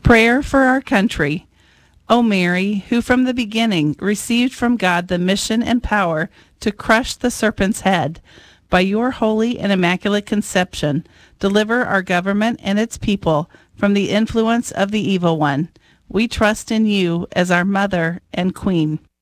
Prayer for our country. O Mary, who from the beginning received from God the mission and power to crush the serpent's head, by your holy and immaculate conception, deliver our government and its people from the influence of the evil one. We trust in you as our Mother and Queen.